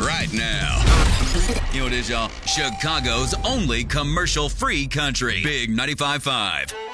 right now. You know what it is, y'all? Chicago's only commercial-free country. Big 95.5.